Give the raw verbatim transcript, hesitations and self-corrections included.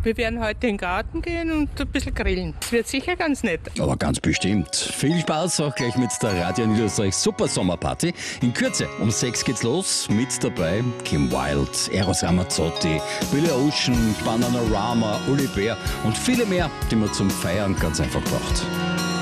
Wir werden heute in den Garten gehen und ein bisschen grillen. Es wird sicher ganz nett. Aber ganz bestimmt. Viel Spaß auch gleich mit der Radio Niederösterreich Super Sommerparty. In Kürze um sechs geht's los. Mit dabei Kim Wilde, Eros Ramazzotti, Billy Ocean, Bananarama, Uli Bär und viele mehr, die man zum Feiern ganz einfach braucht.